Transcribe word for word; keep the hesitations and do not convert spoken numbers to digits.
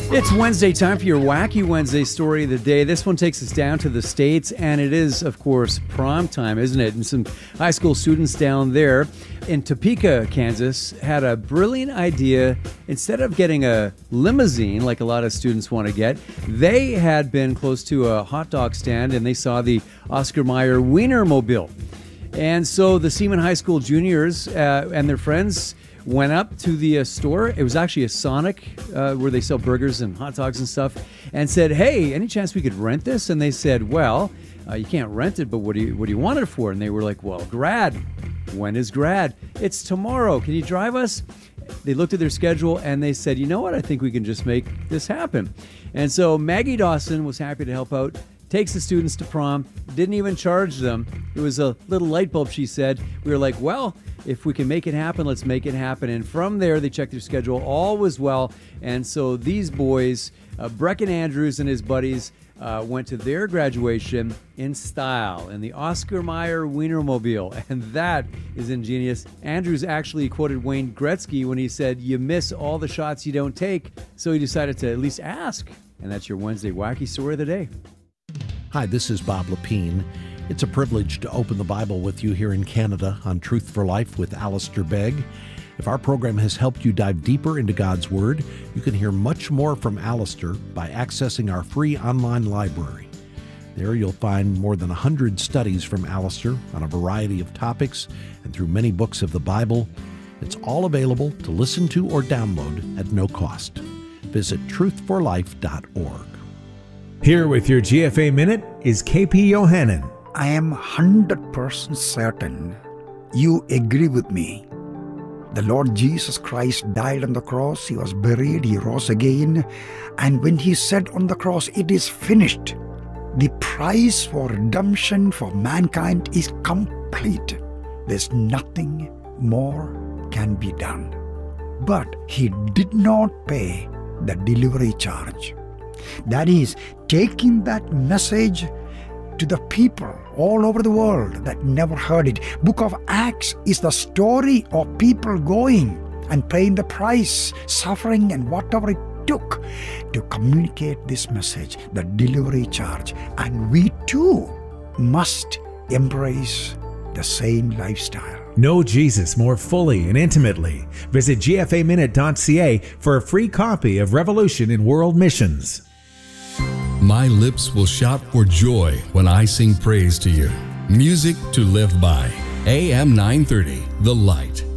It's Wednesday, time for your Wacky Wednesday story of the day. This one takes us down to the States, and it is, of course, prom time, isn't it? And some high school students down there in Topeka, Kansas, had a brilliant idea. Instead of getting a limousine, like a lot of students want to get, they had been close to a hot dog stand, and they saw the Oscar Mayer Wienermobile. And so the Seaman High School juniors uh, and their friends went up to the uh, store. It was actually a Sonic uh, where they sell burgers and hot dogs and stuff, and said, "Hey, any chance we could rent this?" And they said, "Well, uh, you can't rent it, but what do you what do you want it for?" And they were like, "Well, grad. When is grad?" "It's tomorrow. Can you drive us?" They looked at their schedule and they said, "You know what? I think we can just make this happen." And so Maggie Dawson was happy to help out. Takes the students to prom, didn't even charge them. It was a little light bulb, she said. We were like, well, if we can make it happen, let's make it happen. And from there, they checked their schedule. All was well. And so these boys, uh, Brecken Andrews and his buddies, uh, went to their graduation in style in the Oscar Mayer Wienermobile. And that is ingenious. Andrews actually quoted Wayne Gretzky when he said, "You miss all the shots you don't take." So he decided to at least ask. And that's your Wednesday Wacky Story of the Day. Hi, this is Bob Lepine. It's a privilege to open the Bible with you here in Canada on Truth for Life with Alistair Begg. If our program has helped you dive deeper into God's Word, you can hear much more from Alistair by accessing our free online library. There you'll find more than one hundred studies from Alistair on a variety of topics and through many books of the Bible. It's all available to listen to or download at no cost. Visit truth for life dot org. Here with your G F A Minute is K P Yohannan. I am one hundred percent certain you agree with me. The Lord Jesus Christ died on the cross, He was buried, He rose again, and when He said on the cross, "It is finished," the price for redemption for mankind is complete. There's nothing more can be done. But He did not pay the delivery charge. That is, taking that message to the people all over the world that never heard it. Book of Acts is the story of people going and paying the price, suffering, and whatever it took to communicate this message, the delivery charge. And we too must embrace the same lifestyle. Know Jesus more fully and intimately. Visit G F A minute dot C A for a free copy of Revolution in World Missions. My lips will shout for joy when I sing praise to you. Music to live by. A M nine thirty, The Light.